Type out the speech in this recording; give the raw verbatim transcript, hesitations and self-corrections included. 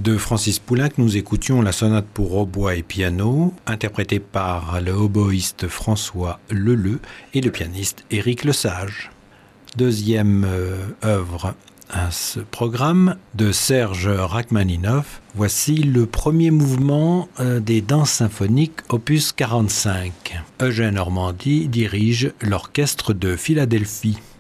De Francis Poulenc, nous écoutions la sonate pour hautbois et piano, interprétée par le oboïste François Leleu et le pianiste Éric Lesage. Deuxième euh, œuvre à ce programme de Serge Rachmaninov, voici le premier mouvement euh, des danses symphoniques opus quarante-cinq. Eugène Ormandy dirige l'orchestre de Philadelphie.